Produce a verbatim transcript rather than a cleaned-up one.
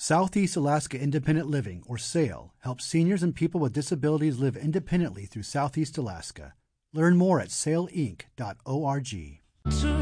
Southeast Alaska Independent Living, or SAIL, helps seniors and people with disabilities live independently through Southeast Alaska. Learn more at sail inc dot org.